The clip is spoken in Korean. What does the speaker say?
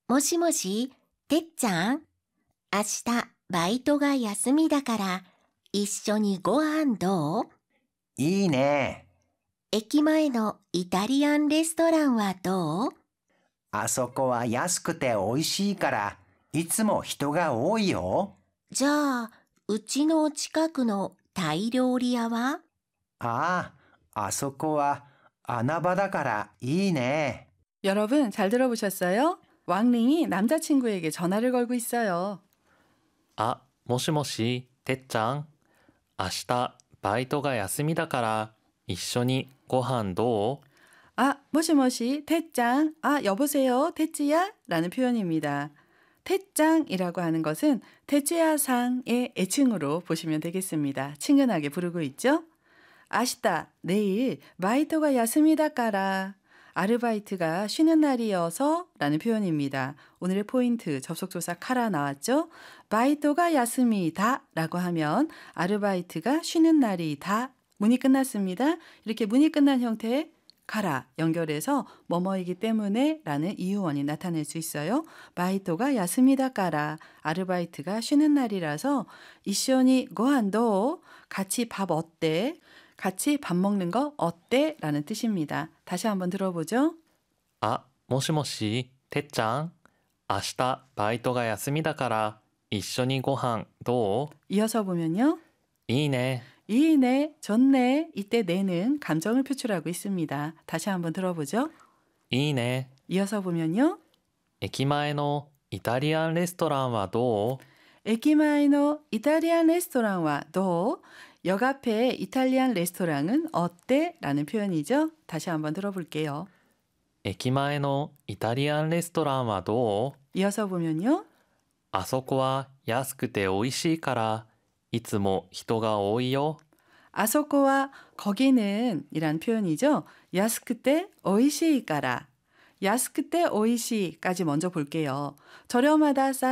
もしもし、てっちゃん、明日バイトが休みだから一緒にご飯どう？ いいね。 駅前のイタリアンレストランはどう？ あそこは安くて美味しいから、いつも人が多いよ。 じゃあ、うちの近くのタイ料理屋は？ ああ、あそこは穴場だからいいね。 여러분 잘 들어보셨어요? 왕링이 남자친구에게 전화를 걸고 있어요. あ、もしもし、てっちゃん。明日、バイトが休みだから、一緒にご飯どう？ 아, 모시모시, 태짱. 아, 여보세요, 태찌야? 라는 표현입니다. 태짱이라고 하는 것은 태찌야상의 애칭으로 보시면 되겠습니다. 친근하게 부르고 있죠? 아시다, 내일 바이토가 야스미다까라. 아르바이트가 쉬는 날이어서 라는 표현입니다. 오늘의 포인트 접속조사 카라 나왔죠? 바이토가 야스미다 라고 하면 아르바이트가 쉬는 날이다. 문이 끝났습니다. 이렇게 문이 끝난 형태의 가라 연결해서 뭐뭐이기 때문에 라는 이유원이 나타낼 수 있어요. 바이토가 야스미다 까라 아르바이트가 쉬는 날이라서 이쇼니 고한도 같이 밥 어때? 같이 밥 먹는 거 어때? 라는 뜻입니다. 다시 한번 들어보죠. あ、もしもし、てっちゃん。明日、バイトが休みだから、一緒にご飯どう？ 이어서 보면요. いいね。 이네, 좋네. 이때 내는 감정을 표출하고 있습니다. 다시 한번 들어보죠. いいね。 이어서 보면요. 駅前のイタリアンレストランはどう？ 에키마이노 이탈리안 레스토랑과 도 역 앞에 이탈리안 레스토랑은 어때? 라는 표현이죠. 다시 한번 들어볼게요. 駅前のイタリアンレストランはどう？ 이어서 보면요. あそこは安くて美味しいから、いつも人が多いよ。 아소코와 거기는 이란 표현이죠. 야스크테 오이시까라. 야스크테 오이시까지 먼저 볼게요. 저렴하다,